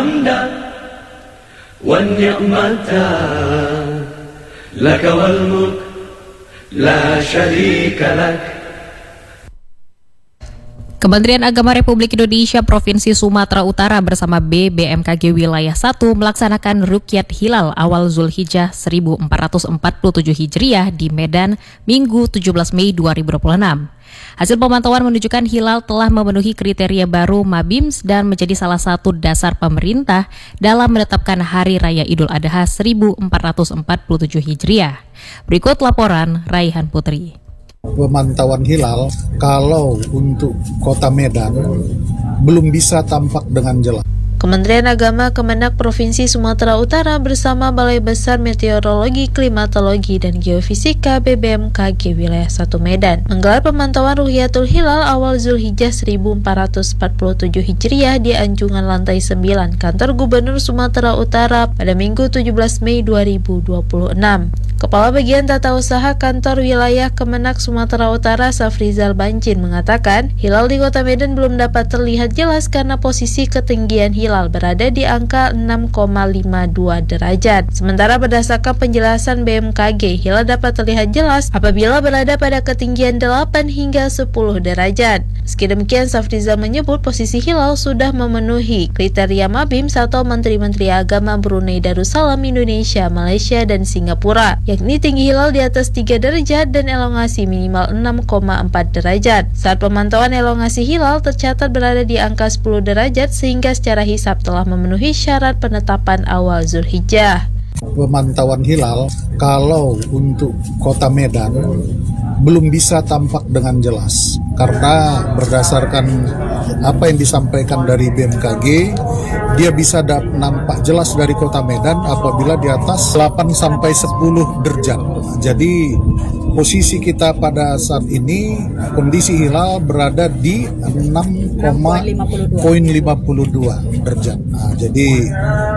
الحمد والنعمة لك والملك لا شريك لك. Kementerian Agama Republik Indonesia Provinsi Sumatera Utara bersama BMKG Wilayah 1 melaksanakan Ruqyat Hilal awal Zulhijjah 1447 Hijriah di Medan Minggu 17 Mei 2026. Hasil pemantauan menunjukkan hilal telah memenuhi kriteria baru Mabims dan menjadi salah satu dasar pemerintah dalam menetapkan Hari Raya Idul Adha 1447 Hijriah. Berikut laporan Raihan Putri. Pemantauan hilal kalau untuk Kota Medan belum bisa tampak dengan jelas. Kementerian Agama Kemenak Provinsi Sumatera Utara bersama Balai Besar Meteorologi, Klimatologi, dan Geofisika BMKG Wilayah 1 Medan menggelar pemantauan Ruqyatul Hilal awal Zulhijjah 1447 Hijriah di Anjungan Lantai 9 Kantor Gubernur Sumatera Utara pada Minggu 17 Mei 2026. Kepala Bagian Tata Usaha Kantor Wilayah Kemenak Sumatera Utara Safrizal Bancin mengatakan, hilal di Kota Medan belum dapat terlihat jelas karena posisi ketinggian hilal berada di angka 6,52 derajat. Sementara berdasarkan penjelasan BMKG, hilal dapat terlihat jelas apabila berada pada ketinggian 8 hingga 10 derajat. Meski demikian, Safrizal menyebut posisi hilal sudah memenuhi kriteria Mabims atau Menteri-Menteri Agama Brunei Darussalam, Indonesia, Malaysia, dan Singapura, yakni tinggi hilal di atas 3 derajat dan elongasi minimal 6,4 derajat. Saat pemantauan elongasi hilal tercatat berada di angka 10 derajat sehingga secara hisab telah memenuhi syarat penetapan awal Zulhijjah. Pemantauan hilal kalau untuk Kota Medan belum bisa tampak dengan jelas karena berdasarkan apa yang disampaikan dari BMKG, dia bisa nampak jelas dari Kota Medan apabila di atas 8 sampai 10 derajat. Jadi posisi kita pada saat ini kondisi hilal berada di 6,52 derajat. Jadi